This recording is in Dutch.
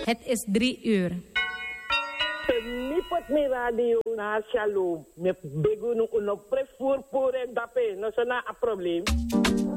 Het is 3 uur. Nipot mi radio na shalom. Me begunu uno prefor pore dape. No sana a probleem.